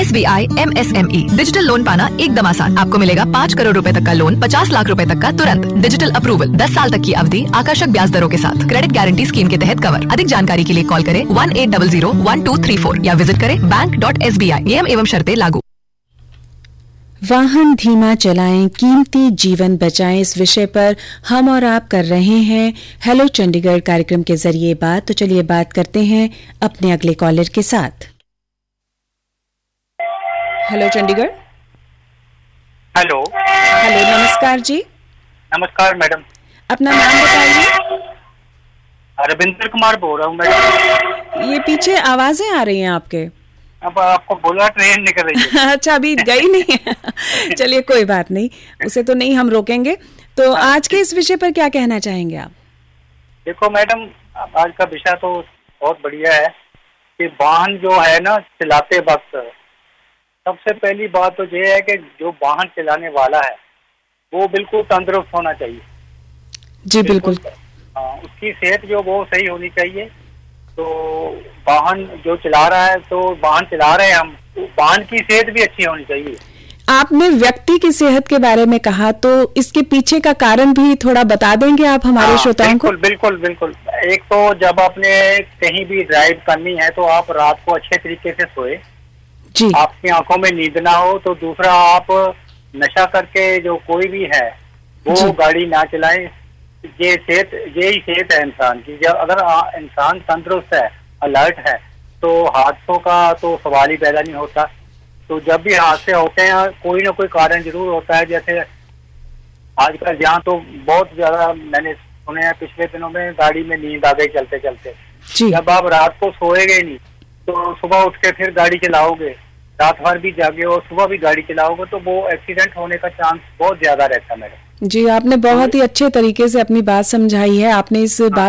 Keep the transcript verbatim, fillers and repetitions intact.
S B I am S M E digital loan पाना एकदम आसान। आपको मिलेगा पाँच करोड़ रुपए तक का लोन पचास लाख रुपए तक का तुरंत। डिजिटल अप्रूवल दस साल तक की अवधि आकर्षक ब्याज दरों के साथ। क्रेडिट गारंटी स्कीम के तहत कवर। अधिक जानकारी के लिए कॉल करें one eight double zero one two three four या विजिट करें bank dot S B I. नियम एवं शर्तें लागू। वाहन धीमा चलाएं, कीमती जीवन बचाएं, इस विषय पर हम और आप कर रहे हैं हेलो चंडीगढ़ कार्यक्रम के जरिए बात। तो चलिए बात करते हैं अपने अगले कॉलर के साथ। हेलो चंडीगढ़। हेलो हेलो, नमस्कार जी। नमस्कार मैडम। अपना नाम बताइए। रविंद्र कुमार बोल रहा हूँ मैडम। ये पीछे आवाजें आ रही हैं आपके। अब आपको बोला ट्रेन निकल रही है। अच्छा, अभी गई नहीं है। चलिए कोई बात नहीं, उसे तो नहीं हम रोकेंगे। तो आज के इस विषय पर क्या कहना चाहेंगे आप? देखो मैडम, आज का विषय तो बहुत बढ़िया है कि वाहन जो है ना चलाते वक्त सबसे पहली बात तो ये है कि जो वाहन चलाने वाला है वो बिल्कुल तंदुरुस्त होना चाहिए। जी बिल्कुल, बिल्कुल। हाँ, उसकी सेहत जो वो सही होनी चाहिए। तो वाहन जो चला रहा है, तो वाहन चला रहे हैं हम, तो वाहन की सेहत भी अच्छी होनी चाहिए। आपने व्यक्ति की सेहत के बारे में कहा, तो इसके पीछे का कारण भी थोड़ा बता देंगे आप हमारे श्रोताओं को? बिल्कुल बिल्कुल। एक तो जब आपने कहीं भी ड्राइव करनी है तो आप रात को अच्छे तरीके से सोए जी, आपकी आंखों में नींद ना हो। तो दूसरा, आप नशा करके जो कोई भी है वो गाड़ी ना चलाए। ये सेहत यही सेहत है इंसान की। जब अगर इंसान तंदुरुस्त है, अलर्ट है, तो हादसों का तो सवाल ही पैदा नहीं होता। तो जब भी हादसे होते हैं कोई ना कोई कारण जरूर होता है। जैसे आजकल यहाँ तो बहुत ज्यादा मैंने सुने हैं, पिछले दिनों में गाड़ी में नींद आ गई चलते चलते। जब आप रात को सोएगे नहीं तो सुबह उठ के फिर गाड़ी चलाओगे, रात भर भी जागे और सुबह भी गाड़ी चलाओगे, तो वो एक्सीडेंट होने का चांस बहुत ज्यादा रहता है मैडम। जी, आपने बहुत ही अच्छे तरीके से अपनी बात समझाई है। आपने इस बात